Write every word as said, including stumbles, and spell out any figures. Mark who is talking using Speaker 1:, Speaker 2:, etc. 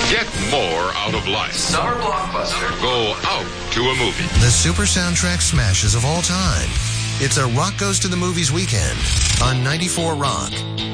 Speaker 1: Get more out of life.
Speaker 2: Summer blockbuster.
Speaker 1: Go out to a movie.
Speaker 3: The super soundtrack smashes of all time. It's a Rock Goes to the Movies weekend on ninety-four Rock.